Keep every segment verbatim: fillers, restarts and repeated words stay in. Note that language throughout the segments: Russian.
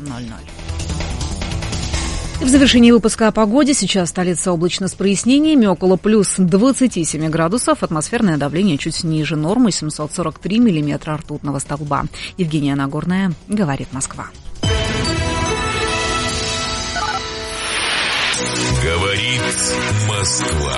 ноль ноль. В завершении выпуска о погоде. Сейчас столица облачно с прояснениями, около плюс двадцать семь градусов. Атмосферное давление чуть ниже нормы, семьсот сорок три миллиметра ртутного столба. Евгения Нагорная, говорит Москва. Говорит Москва.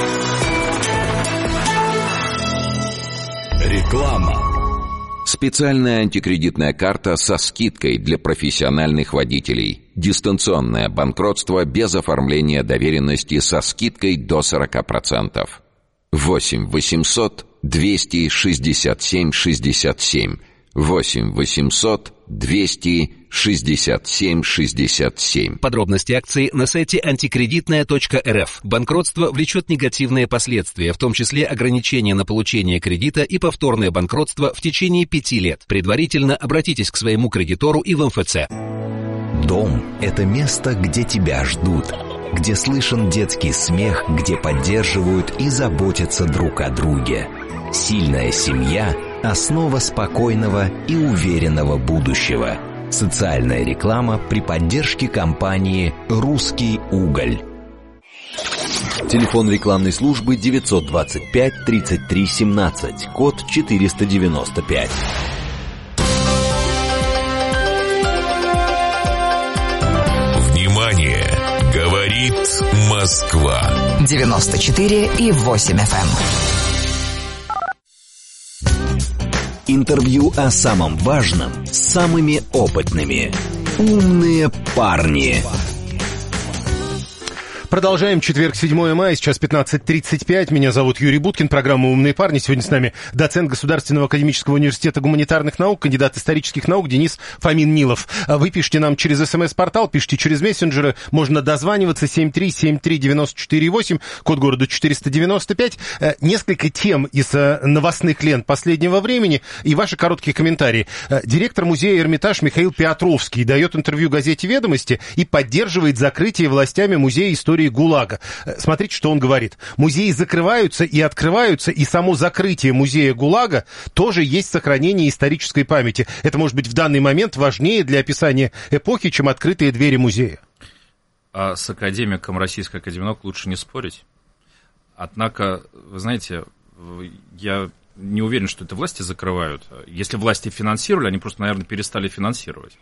Реклама. Специальная антикредитная карта со скидкой для профессиональных водителей. Дистанционное банкротство без оформления доверенности со скидкой до сорок процентов. восемь восемьсот двести шестьдесят семь шестьдесят семь. восемь восемьсот двести шестьдесят семь шестьдесят семь. Подробности акции на сайте антикредитная точка эр эф. Банкротство влечет негативные последствия, в том числе ограничения на получение кредита и повторное банкротство в течение пяти лет. Предварительно обратитесь к своему кредитору и в эм эф цэ. Дом – это место, где тебя ждут, где слышен детский смех, где поддерживают и заботятся друг о друге. Сильная семья – основа спокойного и уверенного будущего. Социальная реклама при поддержке компании «Русский уголь». Телефон рекламной службы девятьсот двадцать пять тридцать три семнадцать, код четыреста девяносто пять. Внимание! Говорит Москва. девяносто четыре и восемь эф эм. Интервью о самом важном с самыми опытными. Умные парни. Продолжаем. Четверг, седьмое мая, сейчас пятнадцать тридцать пять. Меня зовут Юрий Буткин, программа «Умные парни». Сегодня с нами доцент Государственного академического университета гуманитарных наук, кандидат исторических наук Денис Фомин-Нилов. Вы пишите нам через смс-портал, пишите через мессенджеры, можно дозваниваться семь три семь три девять четыре восемь, код города четыреста девяносто пять. Несколько тем из новостных лент последнего времени и ваши короткие комментарии. Директор музея «Эрмитаж» Михаил Петровский дает интервью газете «Ведомости» и поддерживает закрытие властями музея истории ГУЛАГа. Смотрите, что он говорит. Музеи закрываются и открываются, и само закрытие музея ГУЛАГа тоже есть сохранение исторической памяти. Это может быть в данный момент важнее для описания эпохи, чем открытые двери музея. А с академиком Российской академии наук лучше не спорить. Однако, вы знаете, я не уверен, что это власти закрывают. Если власти финансировали, они просто, наверное, перестали финансировать.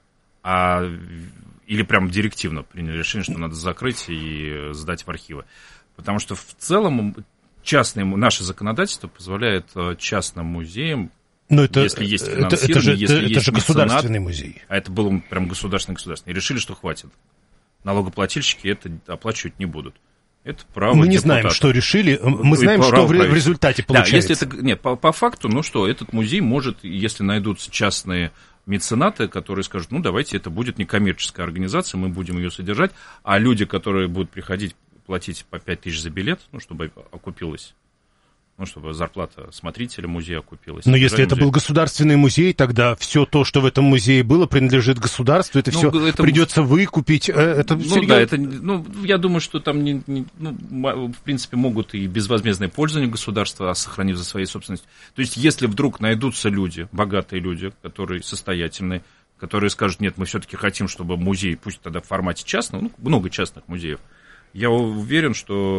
А или прям директивно приняли решение, что надо закрыть и сдать в архивы. Потому что в целом частные, наше законодательство позволяет частным музеям, но это, если есть финансирование, это, это же, если это, есть это же меценат, государственный музей. А это был прям государственный-государственный. И решили, что хватит. Налогоплательщики это оплачивать не будут. Это право Мы не депутата. знаем, что решили, мы знаем, что в, в результате получается. Да, если это, нет, по, по факту, ну что, этот музей может, если найдутся частные меценаты, которые скажут, ну, давайте, это будет некоммерческая организация, мы будем ее содержать, а люди, которые будут приходить платить по пять тысяч за билет, ну, чтобы окупилось, ну, чтобы зарплата смотрителя музея окупилась. Но если это музей. Был государственный музей, тогда все то, что в этом музее было, принадлежит государству, это ну, все это... придется выкупить. Это ну, серьезно? Да, это, ну, я думаю, что там, не, не, ну, в принципе, могут и безвозмездное пользование государства, сохранив за своей собственностью. То есть, если вдруг найдутся люди, богатые люди, которые состоятельные, которые скажут, нет, мы все-таки хотим, чтобы музей, пусть тогда в формате частного, ну, много частных музеев, я уверен,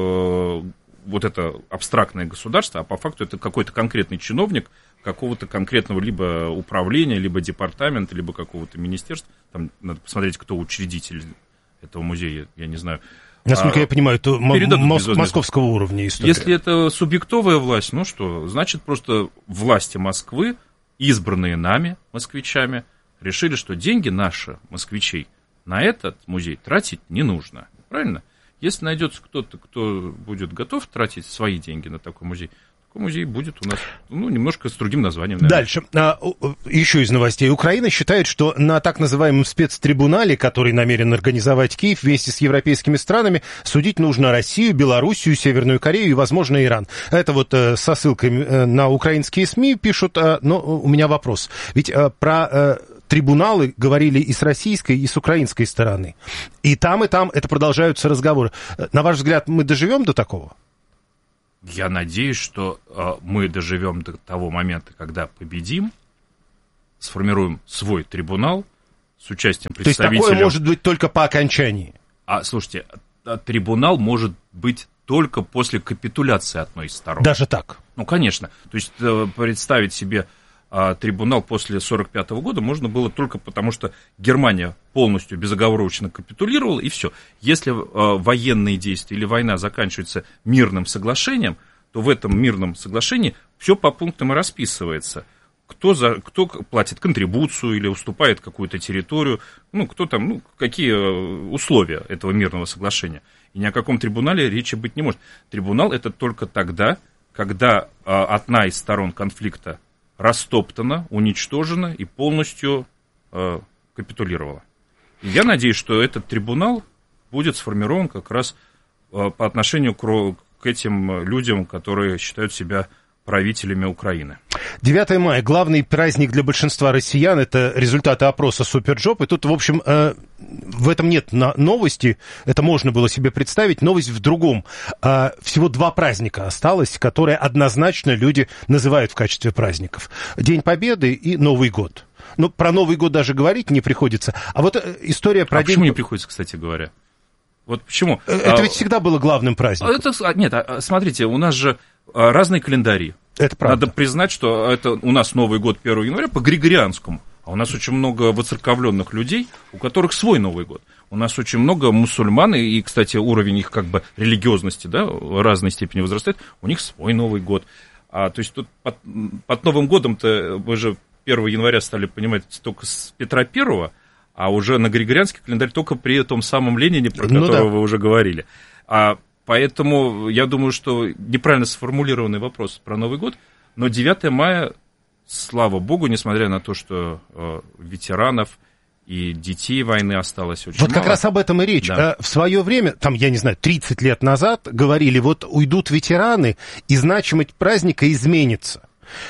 что вот это абстрактное государство, а по факту это какой-то конкретный чиновник какого-то конкретного либо управления, либо департамента, либо какого-то министерства. Там надо посмотреть, кто учредитель этого музея, я не знаю. Насколько а, я понимаю, это мос- московского уровня история. Если это субъектовая власть, ну что, значит, просто власти Москвы, избранные нами, москвичами, решили, что деньги наши, москвичей, на этот музей тратить не нужно. Правильно? Если найдется кто-то, кто будет готов тратить свои деньги на такой музей, такой музей будет у нас, ну, немножко с другим названием. Наверное. Дальше. А, еще из новостей. Украина считает, что на так называемом спецтрибунале, который намерен организовать Киев вместе с европейскими странами, судить нужно Россию, Белоруссию, Северную Корею и, возможно, Иран. Это вот э, со ссылкой э, на украинские СМИ пишут, э, но у меня вопрос. Ведь э, про... Э, трибуналы говорили и с российской, и с украинской стороны. И там, и там это продолжаются разговоры. На ваш взгляд, мы доживем до такого? Я надеюсь, что э, мы доживем до того момента, когда победим, сформируем свой трибунал, с участием представителей. То есть такое может быть только по окончании? А, слушайте, трибунал может быть только после капитуляции одной из сторон. Даже так? Ну, конечно. То есть представить себе а, трибунал после сорок пятого года можно было только потому, что Германия полностью безоговорочно капитулировала, и все. Если а, военные действия или война заканчиваются мирным соглашением, то в этом мирном соглашении все по пунктам и расписывается. Кто, за, кто платит контрибуцию или уступает какую-то территорию, ну, кто там, ну, какие условия этого мирного соглашения. И ни о каком трибунале речи быть не может. Трибунал – это только тогда, когда а, одна из сторон конфликта растоптана, уничтожена и полностью а, капитулировала. И я надеюсь, что этот трибунал будет сформирован как раз а, по отношению к, к этим людям, которые считают себя правителями Украины. девятое мая. Главный праздник для большинства россиян. Это результаты опроса Суперджоп. И тут, в общем, э, в этом нет новости. Это можно было себе представить. Новость в другом. Э, всего два праздника осталось, которые однозначно люди называют в качестве праздников. День Победы и Новый год. Ну, про Новый год даже говорить не приходится. А вот э, история про а день... почему не приходится, кстати говоря? Вот почему? Это ведь всегда было главным праздником. Это, нет, смотрите, у нас же разные календари. Это правда. Надо признать, что это у нас Новый год первого января по Григорианскому, а у нас очень много воцерковленных людей, у которых свой Новый год. У нас очень много мусульман, и, кстати, уровень их как бы религиозности, да, в разной степени возрастает, у них свой Новый год. А, то есть тут под, под Новым годом-то мы же первого января стали понимать только с Петра Первого, а уже на Григорианский календарь только при том самом Ленине, про ну которого да. вы уже говорили. А поэтому я думаю, что неправильно сформулированный вопрос про Новый год, но девятое мая, слава богу, несмотря на то, что э, ветеранов и детей войны осталось очень вот мало. Вот как раз об этом и речь. Да. В свое время, там, я не знаю, тридцать лет назад говорили, вот уйдут ветераны, и значимость праздника изменится.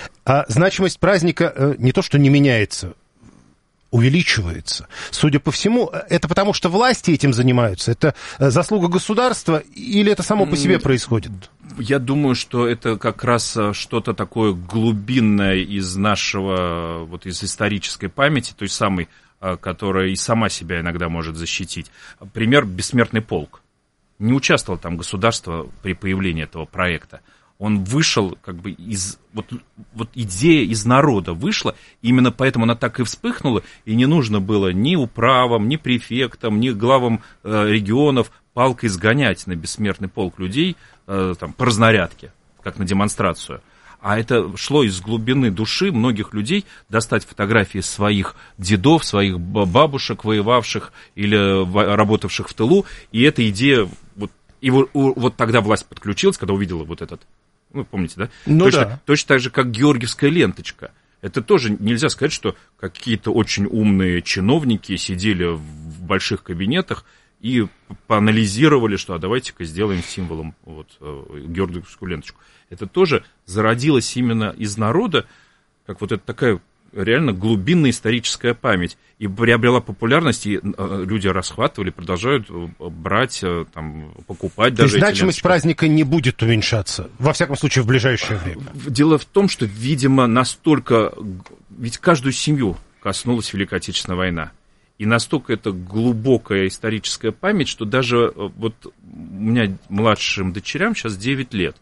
А значимость праздника э, не то, что не меняется, увеличивается. Судя по всему, это потому, что власти этим занимаются? Это заслуга государства или это само по себе происходит? Я думаю, что это как раз что-то такое глубинное из нашего, вот из исторической памяти, той самой, которая и сама себя иногда может защитить. Пример «Бессмертный полк». Не участвовало там государство при появлении этого проекта. Он вышел как бы из... Вот, вот идея из народа вышла, именно поэтому она так и вспыхнула, и не нужно было ни управам, ни префектам, ни главам э, регионов палкой сгонять на бессмертный полк людей э, там, по разнарядке, как на демонстрацию. А это шло из глубины души многих людей достать фотографии своих дедов, своих бабушек, воевавших или работавших в тылу, и эта идея... Вот, и вот, вот тогда власть подключилась, когда увидела вот этот... Вы помните, да? Ну, точно, да. Точно так же, как георгиевская ленточка. Это тоже нельзя сказать, что какие-то очень умные чиновники сидели в больших кабинетах и поанализировали, что а давайте-ка сделаем символом вот, георгиевскую ленточку. Это тоже зародилось именно из народа, как вот это такая реально глубинная историческая память. И приобрела популярность, и люди расхватывали, продолжают брать, там, покупать даже. То есть значимость праздника не будет уменьшаться, во всяком случае, в ближайшее время? Дело в том, что, видимо, настолько... Ведь каждую семью коснулась Великая Отечественная война. И настолько это глубокая историческая память, что даже вот у меня младшим дочерям сейчас девять лет.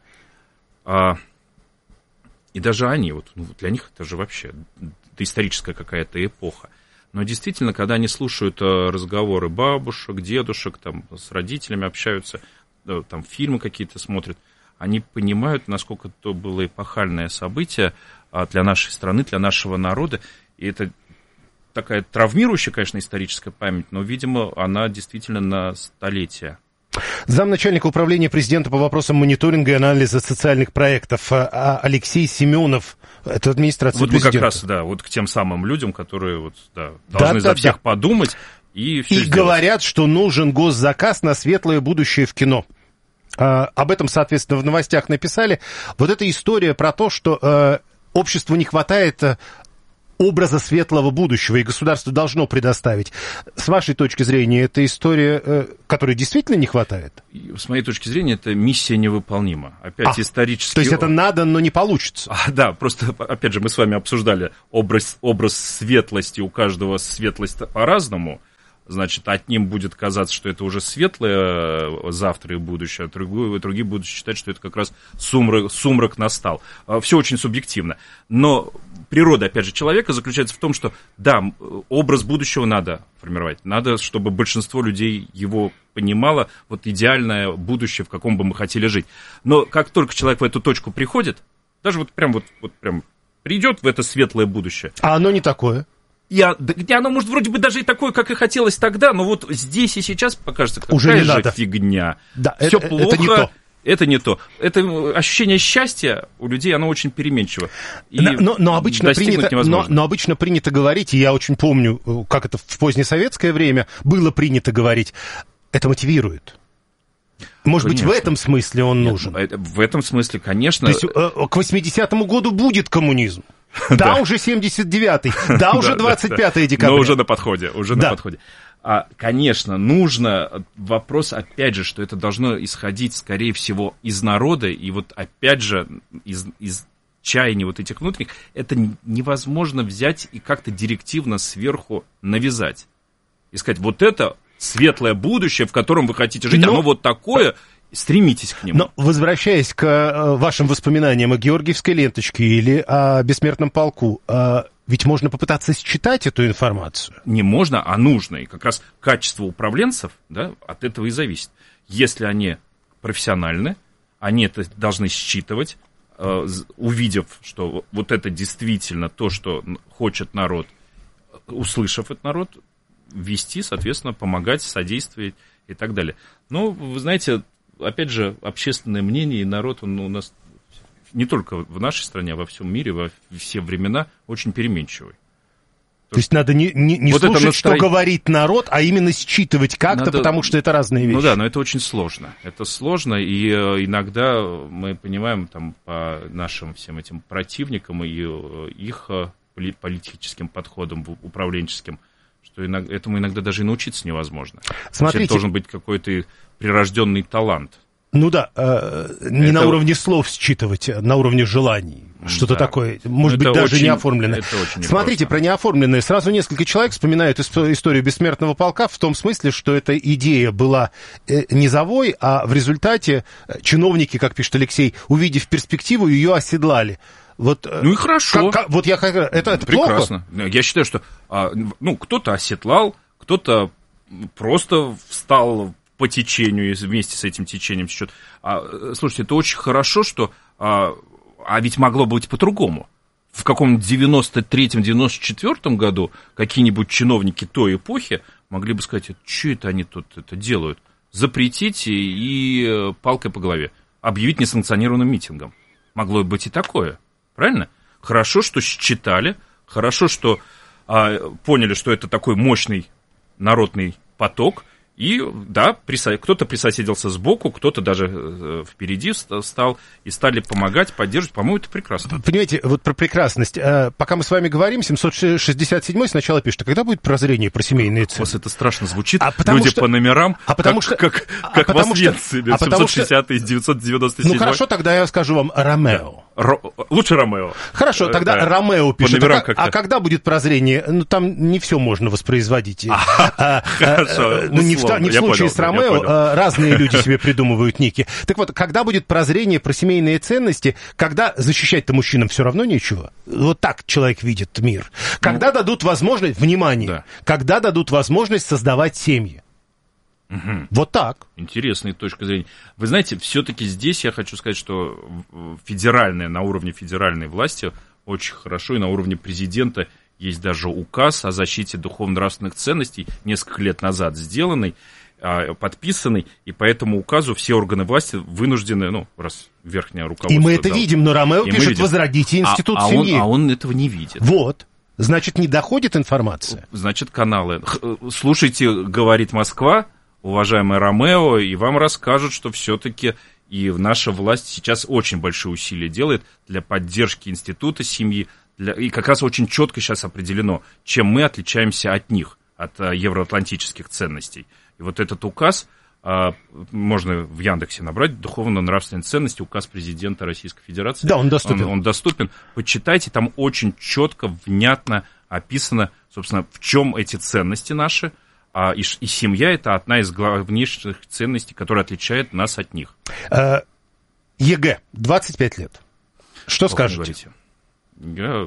А, и даже они, вот, ну, для них это же вообще это историческая какая-то эпоха. Но действительно, когда они слушают разговоры бабушек, дедушек, там, с родителями общаются, там, фильмы какие-то смотрят, они понимают, насколько это было эпохальное событие для нашей страны, для нашего народа. И это такая травмирующая, конечно, историческая память, но, видимо, она действительно на столетия. Замначальника управления президента по вопросам мониторинга и анализа социальных проектов Алексей Семенов. Это администрация вот президента. Вот мы как раз, да, вот к тем самым людям, которые вот, да, должны да, за да, всех да. подумать и все И сделать. говорят, что нужен госзаказ на светлое будущее в кино. А, об этом, соответственно, в новостях написали. Вот эта история про то, что а, обществу не хватает образа светлого будущего, и государство должно предоставить. С вашей точки зрения, это история, которой действительно не хватает? С моей точки зрения, это миссия невыполнима. Опять а, исторически... То есть это надо, но не получится? А, да, просто, опять же, мы с вами обсуждали образ, образ светлости, у каждого светлость по-разному. Значит, одним будет казаться, что это уже светлое завтра и будущее, а другие, другие будут считать, что это как раз сумрак, сумрак настал. Все очень субъективно. Но природа, опять же, человека заключается в том, что, да, образ будущего надо формировать. Надо, чтобы большинство людей его понимало, вот идеальное будущее, в каком бы мы хотели жить. Но как только человек в эту точку приходит, даже вот прям, вот, вот прям придет в это светлое будущее. А оно не такое. Я, да, оно может вроде бы даже и такое, как и хотелось тогда, но вот здесь и сейчас покажется, какая уже не же надо. Фигня. Да, все это, плохо. Это не то. Это не то. Это ощущение счастья у людей, оно очень переменчиво. И но, но, обычно принято, но, но обычно принято говорить, и я очень помню, как это в позднесоветское время было принято говорить, это мотивирует. Может конечно. Быть, в этом смысле он Нет, нужен. В этом смысле, конечно. То есть к восьмидесятому году будет коммунизм. Да, уже семьдесят девятый, да, уже двадцать пятое декабря. Но уже на подходе, уже на подходе. А, конечно, нужно, вопрос, опять же, что это должно исходить, скорее всего, из народа, и вот, опять же, из, из чаяний вот этих внутренних, это невозможно взять и как-то директивно сверху навязать. И сказать, вот это светлое будущее, в котором вы хотите жить, Но... оно вот такое... Стремитесь к нему. Но, возвращаясь к э, вашим воспоминаниям о Георгиевской ленточке или о бессмертном полку, э, ведь можно попытаться считать эту информацию. Не можно, а нужно. И как раз качество управленцев, да, от этого и зависит. Если они профессиональны, они это должны считывать, э, увидев, что вот это действительно то, что хочет народ, услышав этот народ, вести, соответственно, помогать, содействовать и так далее. Но, вы знаете... Опять же, общественное мнение и народ, он у нас не только в нашей стране, а во всем мире, во все времена очень переменчивый. То, То есть надо не, не, не вот слушать, настро... что говорит народ, а именно считывать как-то, надо... потому что это разные вещи. Ну да, но это очень сложно. Это сложно, и иногда мы понимаем там, по нашим всем этим противникам и их политическим подходам, управленческим, что иногда, этому иногда даже и научиться невозможно. Смотрите. Это должен быть какой-то прирожденный талант. Ну да, э, не это... на уровне слов считывать, а на уровне желаний. Что-то да. такое, может это быть, даже очень, неоформленное. Смотрите, про неоформленное. Сразу несколько человек вспоминают историю бессмертного полка в том смысле, что эта идея была низовой, а в результате чиновники, как пишет Алексей, увидев перспективу, ее оседлали. Вот, ну и хорошо. Как, как, вот я это, это прекрасно. Плохо? Я считаю, что ну, кто-то оседлал, кто-то просто встал по течению и вместе с этим течением течет. А, слушайте, это очень хорошо, что... А, а ведь могло быть по-другому. В каком-нибудь девяносто третьем девяносто четвёртом году какие-нибудь чиновники той эпохи могли бы сказать, что это они тут это делают? Запретить и, и палкой по голове. Объявить несанкционированным митингом. Могло быть и такое. Правильно? Хорошо, что считали. Хорошо, что а, поняли, что это такой мощный народный поток. И, да, присо... кто-то присоседился сбоку, кто-то даже э, впереди стал, и стали помогать, поддерживать. По-моему, это прекрасно. Понимаете, вот про прекрасность. Пока мы с вами говорим, семьсот шестьдесят седьмой сначала пишет, а когда будет прозрение про семейные цены? У вас это страшно звучит. А Люди что... по номерам, а потому как, что... как, как а в Освенциме, а семьсот шестидесятый из девятьсот девяносто седьмого. Ну, хорошо, тогда я скажу вам Ромео. Ро... Лучше Ромео. Хорошо, тогда да. Ромео пишет. А, а когда будет прозрение? Ну, там не все можно воспроизводить. Хорошо, ну, не в случае с Ромео. Разные люди себе придумывают ники. Так вот, когда будет прозрение про семейные ценности, когда защищать-то мужчинам все равно нечего? Вот так человек видит мир. Когда ну, дадут возможность, внимание, да. когда дадут возможность создавать семьи. Угу. Вот так. Интересная точка зрения. Вы знаете, все-таки здесь я хочу сказать, что федеральная, на уровне федеральной власти очень хорошо, и на уровне президента есть даже указ о защите духовно-нравственных ценностей, несколько лет назад сделанный, подписанный, и по этому указу все органы власти вынуждены, ну, раз верхнее руководство... И мы это дал, видим, но Ромео пишет, возродите институт а, а семьи. Он, а он этого не видит. Вот. Значит, не доходит информация. Значит, каналы. Слушайте, говорит Москва, уважаемый Ромео, и вам расскажут, что все-таки и наша власть сейчас очень большие усилия делает для поддержки института семьи, Для, и как раз очень четко сейчас определено, чем мы отличаемся от них, от а, евроатлантических ценностей. И вот этот указ, а, можно в Яндексе набрать, духовно-нравственные ценности, указ президента Российской Федерации. Да, он доступен. Он, он доступен. Почитайте, там очень четко, внятно описано, собственно, в чем эти ценности наши. А, и, и семья – это одна из главнейших ценностей, которая отличает нас от них. ЕГЭ, двадцать пять лет. Что Ох, скажете? Я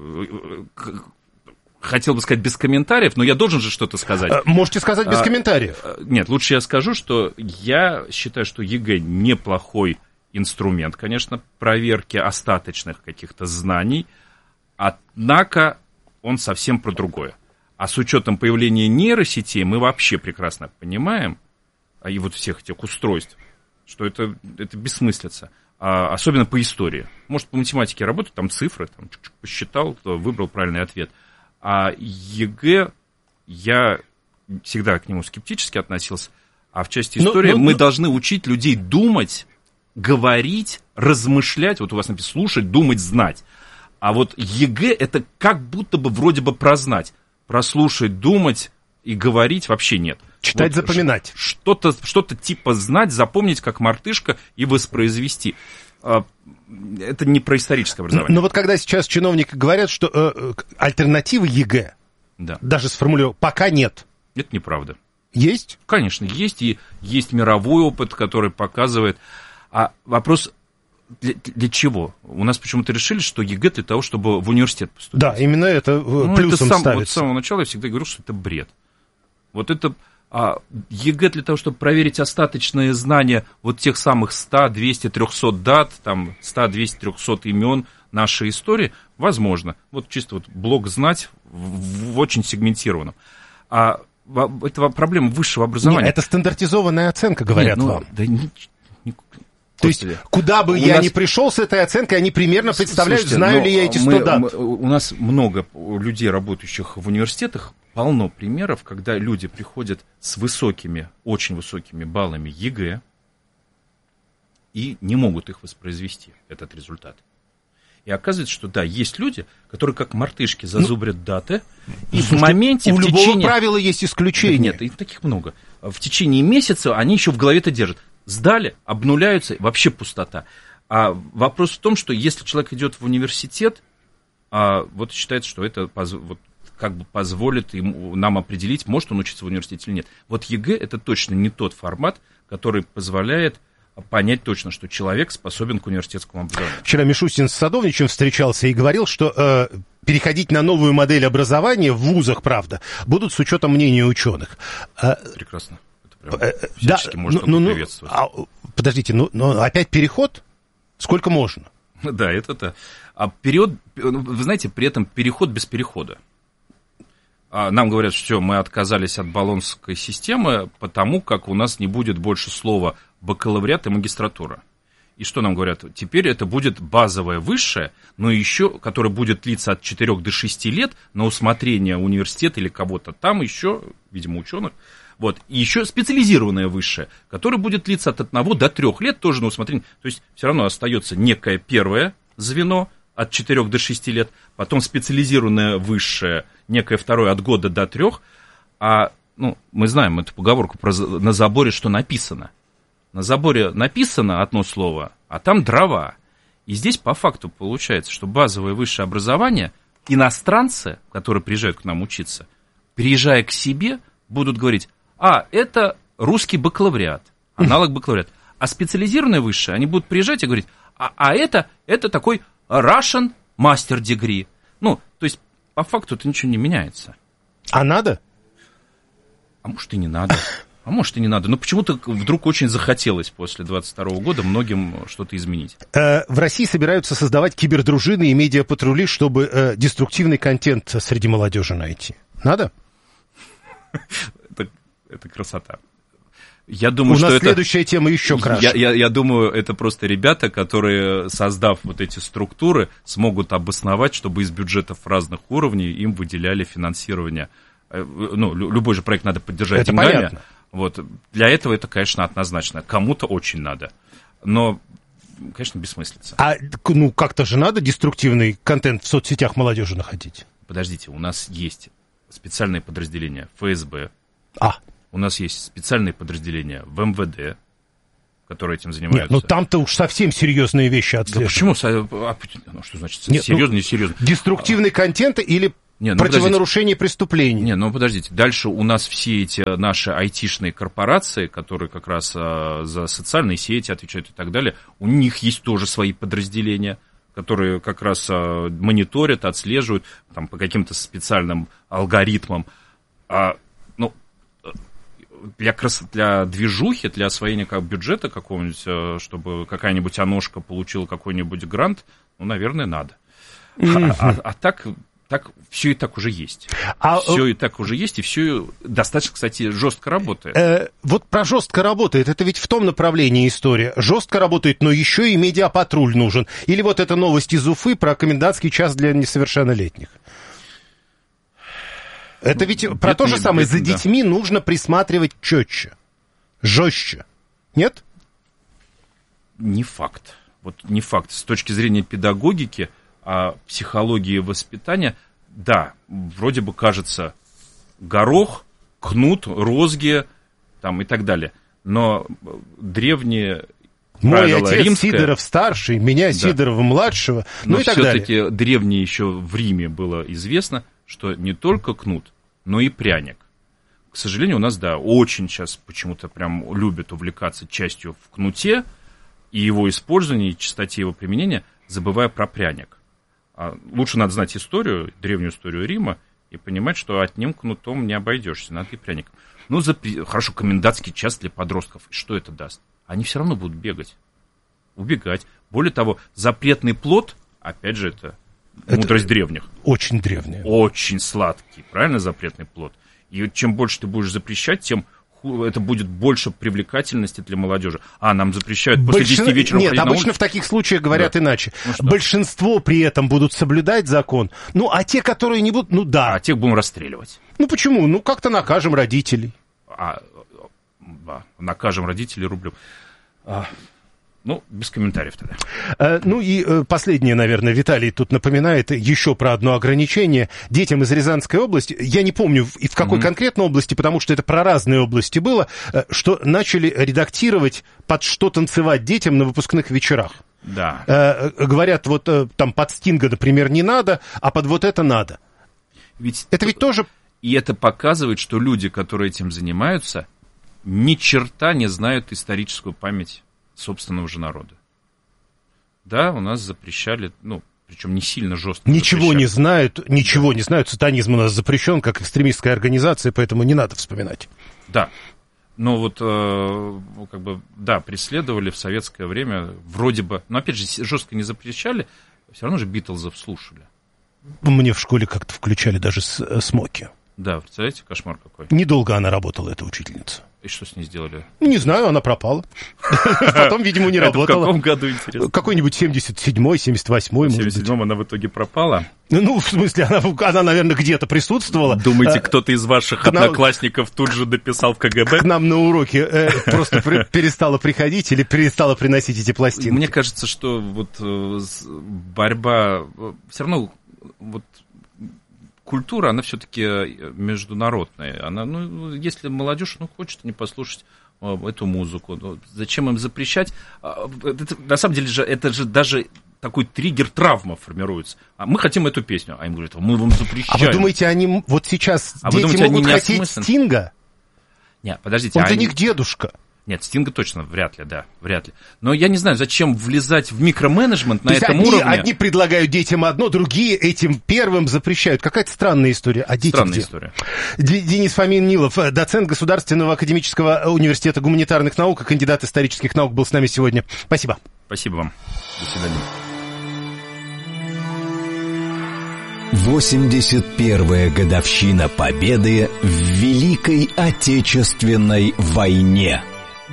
хотел бы сказать без комментариев, но я должен же что-то сказать. Можете сказать без а, комментариев. Нет, лучше я скажу, что я считаю, что ЕГЭ неплохой инструмент, конечно, проверки остаточных каких-то знаний, однако он совсем про другое. А с учетом появления нейросетей мы вообще прекрасно понимаем, и вот всех этих устройств, что это, это бессмыслица. А, особенно по истории. Может, по математике работают, там цифры, там, чуть-чуть посчитал, выбрал правильный ответ. А ЕГЭ, я всегда к нему скептически относился, а в части истории но, но, мы но... должны учить людей думать, говорить, размышлять, вот у вас написано слушать, думать, знать. А вот ЕГЭ это как будто бы вроде бы прознать. Прослушать, думать и говорить вообще нет. Читать, вот запоминать. Что-то, что-то типа знать, запомнить, как мартышка, и воспроизвести. Это не про историческое образование. Но, но вот когда сейчас чиновники говорят, что э, альтернативы ЕГЭ, да. даже сформулировал, пока нет. Это неправда. Есть? Конечно, есть. И есть мировой опыт, который показывает. А вопрос... Для, для чего? У нас почему-то решили, что ЕГЭ для того, чтобы в университет поступить. Да, именно это ну, плюсом это сам, ставится. Вот с самого начала я всегда говорил, что это бред. Вот это а, ЕГЭ для того, чтобы проверить остаточные знания вот тех самых сто, двести, триста дат, там сто, двести, триста имен нашей истории, возможно. Вот чисто вот блок знать в, в очень сегментированном. А это проблема высшего образования. Нет, это стандартизованная оценка, говорят Нет, ну, вам. Да не, не, То есть, куда бы у я нас... ни пришел с этой оценкой, они примерно представляют, Слушайте, знаю ли я эти сто мы, дат. Мы, у нас много людей, работающих в университетах, полно примеров, когда люди приходят с высокими, очень высокими баллами ЕГЭ и не могут их воспроизвести, этот результат. И оказывается, что да, есть люди, которые как мартышки зазубрят ну, даты, и слушайте, в моменте... У в любого течение... правила есть исключения. Нет, их таких много. В течение месяца они еще в голове это держат. Сдали, обнуляются, вообще пустота. А вопрос в том, что если человек идет в университет, а, вот считается, что это поз, вот, как бы позволит ему, нам определить, может он учиться в университете или нет. Вот ЕГЭ это точно не тот формат, который позволяет понять точно, что человек способен к университетскому образованию. Вчера Мишустин с Садовничем встречался и говорил, что э, переходить на новую модель образования в вузах, правда, будут с учетом мнения ученых. Э, Прекрасно. Да, ну, ну, ну, а, подождите, ну, ну опять переход? Сколько можно? Да, это-то. А период, вы знаете, при этом переход без перехода. Нам говорят, что мы отказались от болонской системы, потому как у нас не будет больше слова бакалавриат и магистратура. И что нам говорят? Теперь это будет базовое высшее, но еще, которое будет длиться от четырёх до шести лет на усмотрение университета или кого-то там еще, видимо, ученых. Вот. И еще специализированное высшее, которое будет длиться от одного до трех лет, тоже на усмотрение. То есть все равно остается некое первое звено от четырёх до шести лет, потом специализированное высшее, некое второе от года до трех. А ну, мы знаем эту поговорку про на заборе, что написано. На заборе написано одно слово, а там дрова. И здесь по факту получается, что базовое высшее образование иностранцы, которые приезжают к нам учиться, приезжая к себе, будут говорить: а, это русский бакалавриат, аналог бакалавриата. А специализированное высшее, они будут приезжать и говорить: а, а это, это такой Russian Master Degree. Ну, то есть, по факту это ничего не меняется. А надо? А может и не надо. А может и не надо. Но почему-то вдруг очень захотелось после двадцать второго года многим что-то изменить. Э, в России собираются создавать кибердружины и медиапатрули, чтобы э, деструктивный контент среди молодежи найти. Надо? Это красота. Я думаю, У что нас это... следующая тема еще краше. Я, я, я думаю, это просто ребята, которые, создав вот эти структуры, смогут обосновать, чтобы из бюджетов разных уровней им выделяли финансирование. Ну, любой же проект надо поддержать это деньгами. Понятно. Вот. Для этого это, конечно, однозначно. Кому-то очень надо. Но конечно, бессмыслица. А ну как-то же надо деструктивный контент в соцсетях молодежи находить. Подождите, у нас есть специальные подразделения эф эс бэ, а. у нас есть специальные подразделения в эм вэ дэ, которые этим занимаются. Нет, ну там-то уж совсем серьезные вещи отслеживают. Да почему? А, ну, что значит Нет, серьезно, ну, не серьезно? Деструктивный контент или не, ну, противонарушение преступлений? Не, ну подождите, дальше у нас все эти наши айтишные корпорации, которые как раз а, за социальные сети отвечают и так далее, у них есть тоже свои подразделения, которые как раз а, мониторят, отслеживают там, по каким-то специальным алгоритмам. А, ну, для, крас... для движухи, для освоения как бюджета какого-нибудь, чтобы какая-нибудь оношка получила какой-нибудь грант, ну, наверное, надо. Mm-hmm. А, а, а так... Так, все и так уже есть. А, все и так уже есть, и все достаточно, кстати, жестко работает. Э, вот про жестко работает, это ведь в том направлении история. Жестко работает, но еще и медиапатруль нужен. Или вот эта новость из Уфы про комендантский час для несовершеннолетних. Это ведь бедные, про то же самое. Бедные, за детьми да. нужно присматривать четче, жестче. Нет? Не факт. Вот не факт. С точки зрения педагогики, а психологии воспитания, да, вроде бы кажется горох, кнут, розги там, и так далее. Но древние Мой правила отец римское, Сидоров-старший, меня да. Сидорова-младшего, ну но и так все-таки далее. древние еще в Риме было известно, что не только кнут, но и пряник. К сожалению, у нас, да, очень сейчас почему-то прям любят увлекаться частью в кнуте и его использовании, и частоте его применения, забывая про пряник. Лучше надо знать историю, древнюю историю Рима, и понимать, что одним кнутом не обойдешься, надо и пряником. Ну, запри... хорошо, комендантский час для подростков. Что это даст? Они все равно будут бегать, убегать. Более того, запретный плод, опять же, это, это мудрость древних. Очень древняя. Очень сладкий, правильно, запретный плод. И чем больше ты будешь запрещать, тем это будет больше привлекательности для молодежи. А, нам запрещают после Большин... десяти вечера Нет, ходить обычно на улицу? В таких случаях говорят да. иначе. Ну, большинство при этом будут соблюдать закон. Ну, а те, которые не будут, ну да. А тех будем расстреливать. Ну, почему? Ну, как-то накажем родителей. А, да, накажем родителей рублем. А, ну, без комментариев тогда. А, ну и э, последнее, наверное, Виталий тут напоминает еще про одно ограничение. Детям из Рязанской области, я не помню в, в какой mm-hmm. конкретной области, потому что это про разные области было, э, что начали редактировать, под что танцевать детям на выпускных вечерах. Да. Э, говорят, вот э, там под Стинга, например, не надо, а под вот это надо. Ведь это ведь тоже... И это показывает, что люди, которые этим занимаются, ни черта не знают историческую память собственного же народа. Да, у нас запрещали, ну, причем не сильно жестко. Ничего запрещали. не знают, ничего да. не знают. Сатанизм у нас запрещен как экстремистская организация, поэтому не надо вспоминать. Да. Но вот, э, как бы, да, преследовали в советское время, вроде бы, но опять же, жестко не запрещали, все равно же Битлзов слушали. Мне в школе как-то включали даже смоки. Да, представляете, кошмар какой. Недолго она работала, эта учительница. И что с ней сделали? Не знаю, она пропала. Потом, видимо, не работала. В каком году, интересно? Какой-нибудь семьдесят седьмой, семьдесят восьмой, может быть. В семьдесят седьмом она в итоге пропала? Ну, в смысле, она, она наверное, где-то присутствовала. Думаете, кто-то из ваших одноклассников тут же дописал в ка гэ бэ? К нам на уроке просто перестала приходить или перестала приносить эти пластинки? Мне кажется, что вот борьба... Все равно вот культура, она все-таки международная. Она, ну, если молодежь ну, хочет не послушать эту музыку, ну, зачем им запрещать? Это, на самом деле же это же даже такой триггер, травма формируется. А мы хотим эту песню. А им говорят, мы вам запрещаем. А вы думаете, они вот сейчас а дети думаете, могут не хотеть Стинга? Нет, подождите. Он а для они... них дедушка. Нет, Стинга точно вряд ли, да, вряд ли. Но я не знаю, зачем влезать в микроменеджмент на этом одни, уровне. Одни предлагают детям одно, другие этим первым запрещают. Какая-то странная история. А дети Странная где? история. Денис Фомин Нилов, доцент Государственного академического университета гуманитарных наук, кандидат исторических наук, был с нами сегодня. Спасибо. Спасибо вам. До свидания. восемьдесят первая годовщина Победы в Великой Отечественной войне.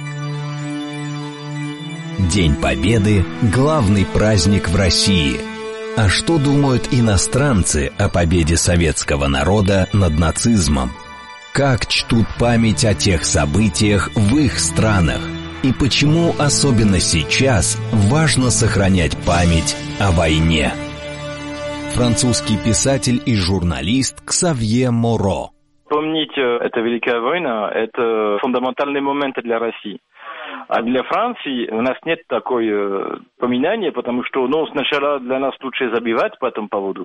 День Победы – главный праздник в России. А что думают иностранцы о победе советского народа над нацизмом? Как чтут память о тех событиях в их странах? И почему особенно сейчас важно сохранять память о войне? Французский писатель и журналист Ксавье Моро. Помнить, эта Великая война – это фундаментальный момент для России. А для Франции у нас нет такой э, поминания, потому что, ну, сначала для нас лучше забивать по этому поводу,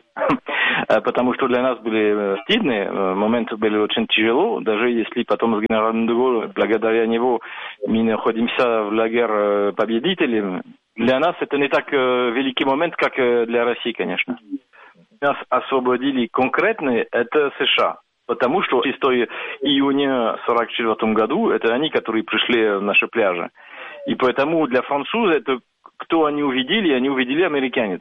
потому что для нас были стыдные моменты, были очень тяжело, даже если потом с генералом де Голлем, благодаря него, мы находимся в лагере победителей. Для нас это не так э, великий момент, как э, для России, конечно. Нас освободили конкретно, это США. Потому что шестого июня сорок четвёртом году это они, которые пришли в наши пляжи. И поэтому для французов это кто они увидели, они увидели американец.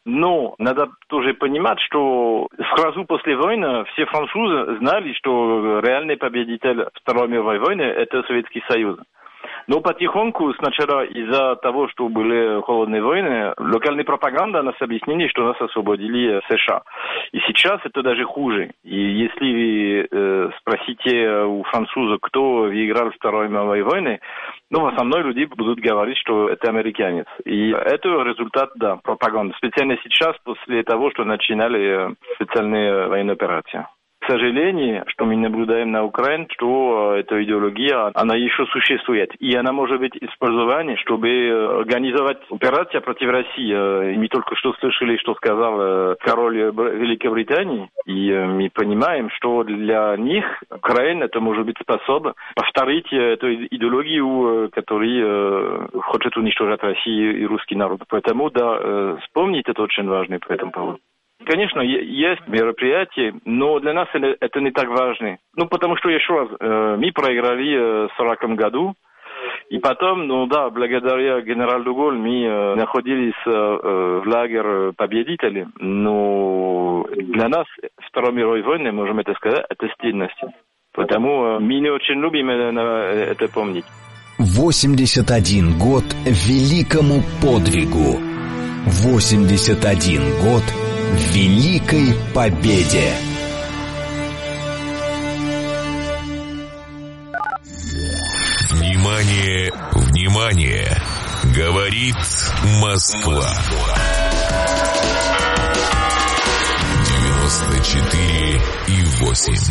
Но надо тоже понимать, что сразу после войны все французы знали, что реальный победитель Второй мировой войны это Советский Союз. Но потихоньку, сначала из-за того, что были холодные войны, локальная пропаганда нас объяснили, что нас освободили США. И сейчас это даже хуже. И если вы э, спросите у французов, кто выиграл Второй мировой войны, ну, в основном люди будут говорить, что это американец. И это результат, да, пропаганды. Специально сейчас, после того, что начинали специальные военные операции. К сожалению, что мы наблюдаем на Украине, что эта идеология, она еще существует. И она может быть использована, чтобы организовать операцию против России. И мы только что слышали, что сказал король Великобритании. И мы понимаем, что для них Украина это может быть способна повторить эту идеологию, которая хочет уничтожать Россию и русский народ. Поэтому, да, вспомнить это очень важно по этому поводу. Конечно, есть мероприятия, но для нас это не так важно. Ну, потому что, еще раз, мы проиграли в сороком году, и потом, ну да, благодаря генералу де Голлю мы находились в лагере победителей, но для нас Второй мировой войны, можем это сказать, это стыдность. Потому мы не очень любим это помнить. восемьдесят один год великому подвигу. восемьдесят один год великой победе. Внимание, внимание! Говорит Москва. девяносто четыре и восемь.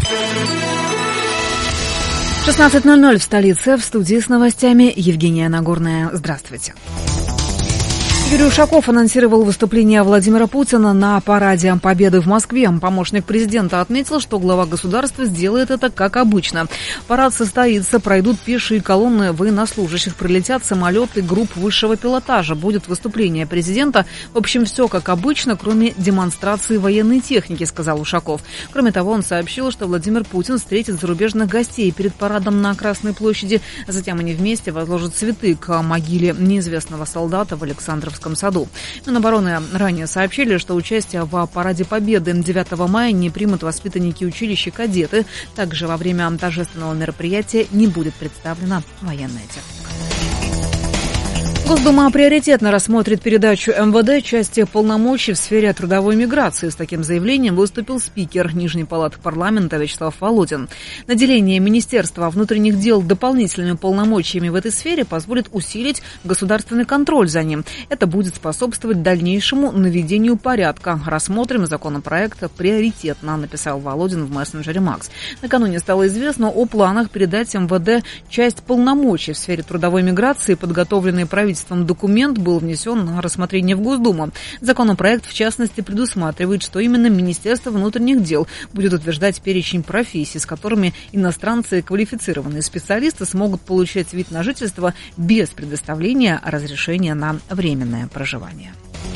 шестнадцать ноль ноль в столице. В студии с новостями Евгения Нагорная. Здравствуйте. Юрий Ушаков анонсировал выступление Владимира Путина на параде Победы в Москве. Помощник президента отметил, что глава государства сделает это как обычно. Парад состоится, пройдут пешие колонны военнослужащих, прилетят самолеты групп высшего пилотажа. Будет выступление президента. В общем, все как обычно, кроме демонстрации военной техники, сказал Ушаков. Кроме того, он сообщил, что Владимир Путин встретит зарубежных гостей перед парадом на Красной площади. Затем они вместе возложат цветы к могиле неизвестного солдата в Александровском саду. Минобороны ранее сообщили, что участие в параде Победы девятого мая не примут воспитанники училища кадеты. Также во время торжественного мероприятия не будет представлена военная техника. Госдума приоритетно рассмотрит передачу эм вэ дэ части полномочий в сфере трудовой миграции. С таким заявлением выступил спикер Нижней палаты парламента Вячеслав Володин. Наделение Министерства внутренних дел дополнительными полномочиями в этой сфере позволит усилить государственный контроль за ним. Это будет способствовать дальнейшему наведению порядка. Рассмотрим законопроект приоритетно, написал Володин в мессенджере Макс. Накануне стало известно о планах передать эм вэ дэ часть полномочий в сфере трудовой миграции, подготовленные правительством. Документ был внесен на рассмотрение в Госдуму. Законопроект, в частности, предусматривает, что именно Министерство внутренних дел будет утверждать перечень профессий, с которыми иностранцы и квалифицированные специалисты смогут получать вид на жительство без предоставления разрешения на временное проживание.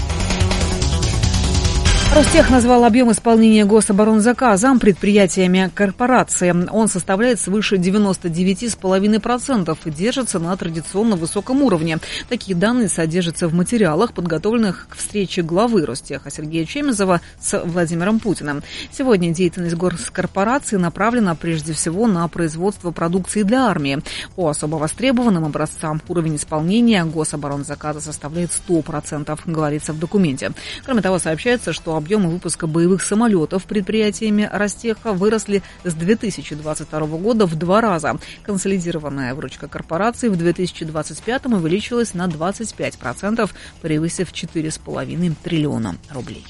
Ростех назвал объем исполнения гособоронзаказа предприятиями корпорации. Он составляет свыше девяносто девять целых пять десятых процента и держится на традиционно высоком уровне. Такие данные содержатся в материалах, подготовленных к встрече главы Ростеха Сергея Чемезова с Владимиром Путиным. Сегодня деятельность госкорпорации направлена прежде всего на производство продукции для армии. По особо востребованным образцам уровень исполнения гособоронзаказа составляет сто процентов, говорится в документе. Кроме того, сообщается, что объемы выпуска боевых самолетов предприятиями Ростеха выросли с две тысячи двадцать второго года в два раза. Консолидированная выручка корпорации в две тысячи двадцать пятом увеличилась на двадцать пять процентов, превысив четыре с половиной триллиона рублей.